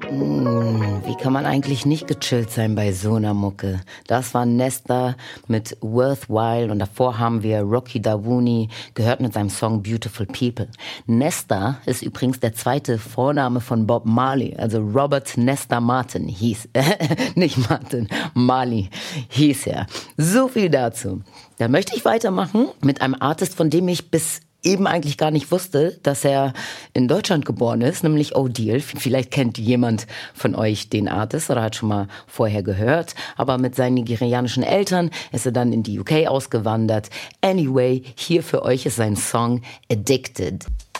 Wie kann man eigentlich nicht gechillt sein bei so einer Mucke? Das war Nesta mit Worthwhile und davor haben wir Rocky Davouni gehört mit seinem Song Beautiful People. Nesta ist übrigens der zweite Vorname von Bob Marley, also Robert Nesta Martin hieß, nicht Martin, Marley hieß er. So viel dazu. Da möchte ich weitermachen mit einem Artist, von dem ich bis eben eigentlich gar nicht wusste, dass er in Deutschland geboren ist, nämlich O'Deal. Vielleicht kennt jemand von euch den Artist oder hat schon mal vorher gehört, aber mit seinen nigerianischen Eltern ist er dann in die UK ausgewandert. Anyway, hier für euch ist sein Song Addicted.